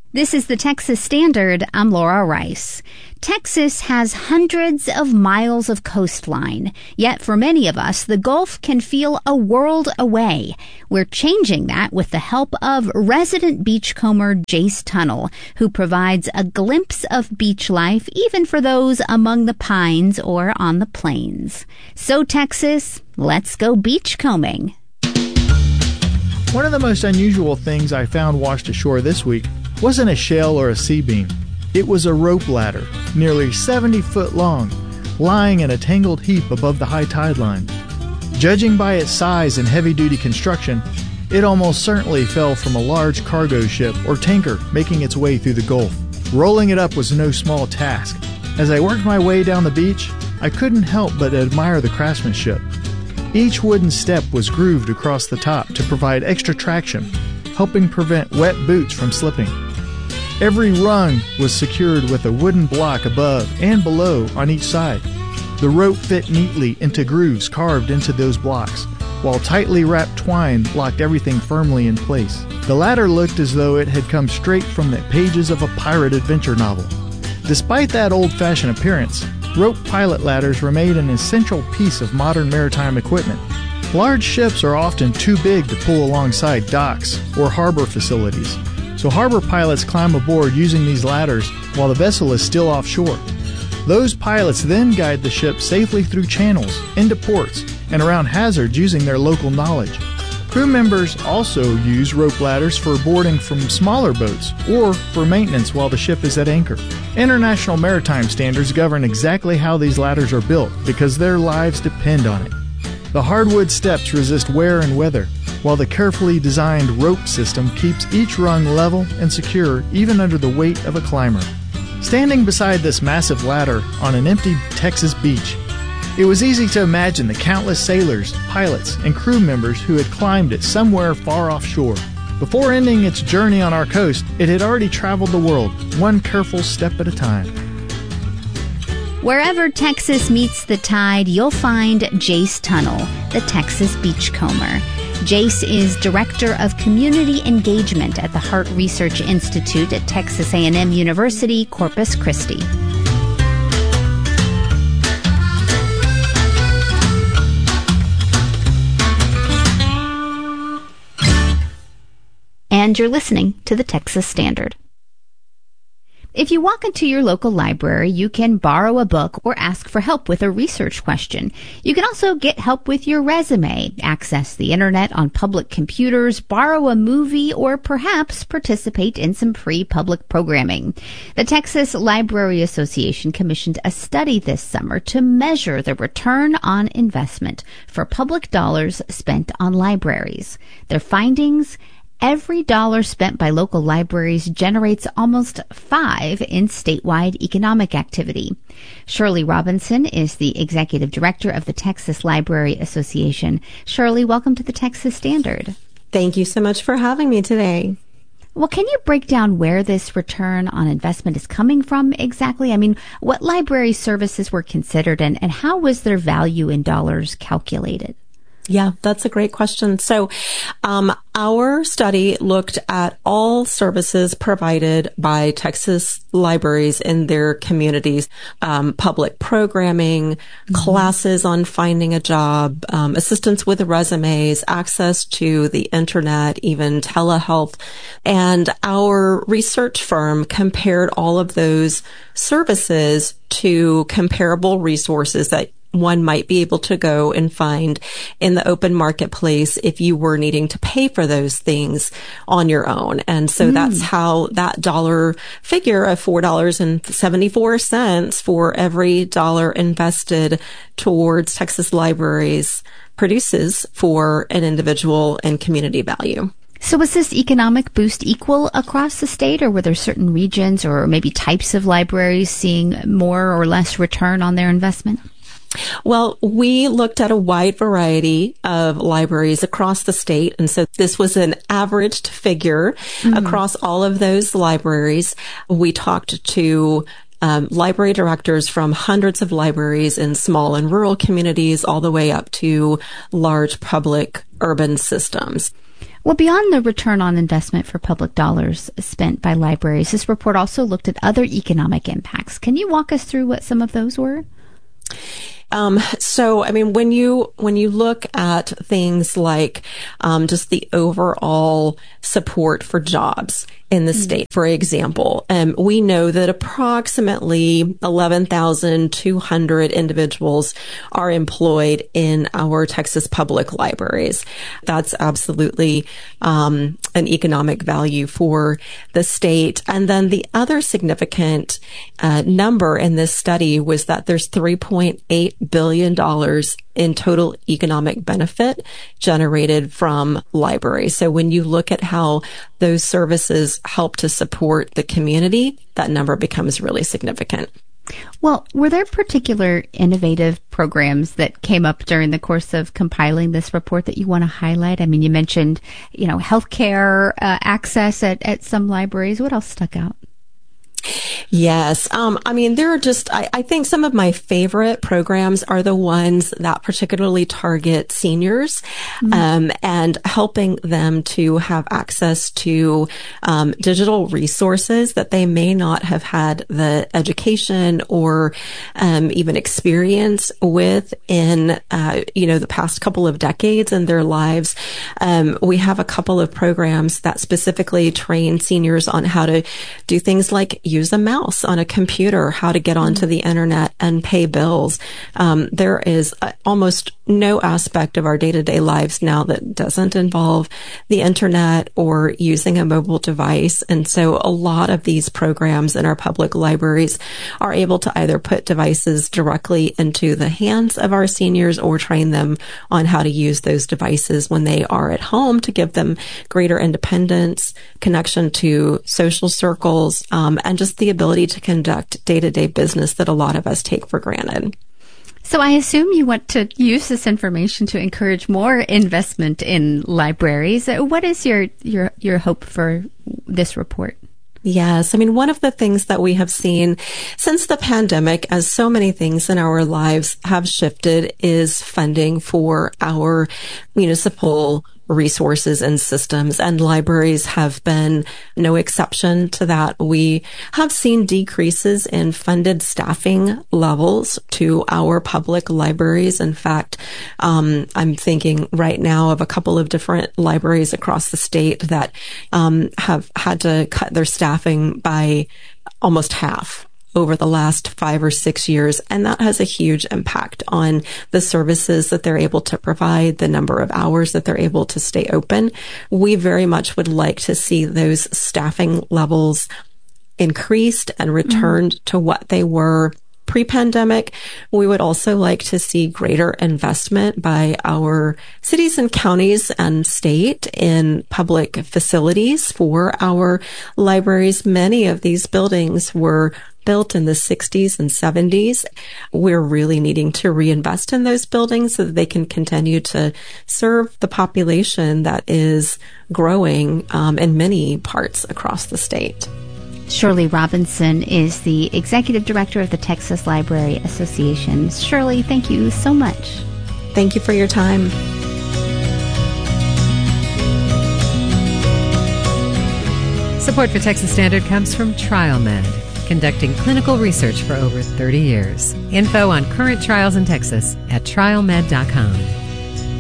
This is the Texas Standard. I'm Laura Rice. Texas has hundreds of miles of coastline, yet for many of us, the Gulf can feel a world away. We're changing that with the help of resident beachcomber Jace Tunnell, who provides a glimpse of beach life even for those among the pines or on the plains. So Texas, let's go beachcombing. One of the most unusual things I found washed ashore this week wasn't a shell or a sea beam. It was a rope ladder, nearly 70 foot long, lying in a tangled heap above the high tide line. Judging by its size and heavy-duty construction, it almost certainly fell from a large cargo ship or tanker making its way through the Gulf. Rolling it up was no small task. As I worked my way down the beach, I couldn't help but admire the craftsmanship. Each wooden step was grooved across the top to provide extra traction, helping prevent wet boots from slipping. Every rung was secured with a wooden block above and below on each side. The rope fit neatly into grooves carved into those blocks, while tightly wrapped twine locked everything firmly in place. The ladder looked as though it had come straight from the pages of a pirate adventure novel. Despite that old-fashioned appearance, rope pilot ladders remain an essential piece of modern maritime equipment. Large ships are often too big to pull alongside docks or harbor facilities, so harbor pilots climb aboard using these ladders while the vessel is still offshore. Those pilots then guide the ship safely through channels, into ports, and around hazards using their local knowledge. Crew members also use rope ladders for boarding from smaller boats or for maintenance while the ship is at anchor. International maritime standards govern exactly how these ladders are built because their lives depend on it. The hardwood steps resist wear and weather, while the carefully designed rope system keeps each rung level and secure even under the weight of a climber. Standing beside this massive ladder on an empty Texas beach, it was easy to imagine the countless sailors, pilots, and crew members who had climbed it somewhere far offshore. Before ending its journey on our coast, it had already traveled the world, one careful step at a time. Wherever Texas meets the tide, you'll find Jace Tunnell, the Texas Beachcomber. Jace is Director of Community Engagement at the Hart Research Institute at Texas A&M University, Corpus Christi. And you're listening to the Texas Standard. If you walk into your local library, you can borrow a book or ask for help with a research question. You can also get help with your resume, access the internet on public computers, borrow a movie, or perhaps participate in some free public programming. The Texas Library Association commissioned a study this summer to measure the return on investment for public dollars spent on libraries. Their findings: every dollar spent by local libraries generates almost 5 in statewide economic activity. Shirley Robinson is the executive director of the Texas Library Association. Shirley, welcome to the Texas Standard. Thank you so much for having me today. Well, can you break down where this return on investment is coming from exactly? I mean, what library services were considered and how was their value in dollars calculated? Yeah, that's a great question. So, our study looked at all services provided by Texas libraries in their communities, public programming, classes on finding a job, assistance with resumes, access to the internet, even telehealth. And our research firm compared all of those services to comparable resources that one might be able to go and find in the open marketplace if you were needing to pay for those things on your own. And so that's how that dollar figure of $4.74 for every dollar invested towards Texas libraries produces for an individual and community value. So was this economic boost equal across the state, or were there certain regions or maybe types of libraries seeing more or less return on their investment? Well, we looked at a wide variety of libraries across the state. And so this was an averaged figure across all of those libraries. We talked to library directors from hundreds of libraries in small and rural communities all the way up to large public urban systems. Well, beyond the return on investment for public dollars spent by libraries, this report also looked at other economic impacts. Can you walk us through what some of those were? When you look at things like just the overall support for jobs in the state, for example, we know that approximately 11,200 individuals are employed in our Texas public libraries. That's absolutely an economic value for the state. And then the other significant number in this study was that there's $3.8 billion in total economic benefit generated from libraries. So when you look at how those services help to support the community, that number becomes really significant. Well, were there particular innovative programs that came up during the course of compiling this report that you want to highlight? I mean, you mentioned, healthcare access at some libraries. What else stuck out? Yes. There are I think some of my favorite programs are the ones that particularly target seniors, and helping them to have access to, digital resources that they may not have had the education or, even experience with in, the past couple of decades in their lives. We have a couple of programs that specifically train seniors on how to do things like use a mouse on a computer, how to get onto the internet and pay bills. There is almost no aspect of our day-to-day lives now that doesn't involve the internet or using a mobile device. And so a lot of these programs in our public libraries are able to either put devices directly into the hands of our seniors or train them on how to use those devices when they are at home to give them greater independence, connection to social circles, and just the ability to conduct day-to-day business that a lot of us take for granted. So I assume you want to use this information to encourage more investment in libraries. What is your hope for this report? Yes. One of the things that we have seen since the pandemic, as so many things in our lives have shifted, is funding for our municipal resources and systems, and libraries have been no exception to that. We have seen decreases in funded staffing levels to our public libraries. In fact, I'm thinking right now of a couple of different libraries across the state that have had to cut their staffing by almost half over the last 5 or 6 years. And that has a huge impact on the services that they're able to provide, the number of hours that they're able to stay open. We very much would like to see those staffing levels increased and returned to what they were pre-pandemic. We would also like to see greater investment by our cities and counties and state in public facilities for our libraries. Many of these buildings were built in the 60s and 70s. We're really needing to reinvest in those buildings so that they can continue to serve the population that is growing in many parts across the state. Shirley Robinson is the Executive Director of the Texas Library Association. Shirley, thank you so much. Thank you for your time. Support for Texas Standard comes from TrialMed, conducting clinical research for over 30 years. Info on current trials in Texas at trialmed.com.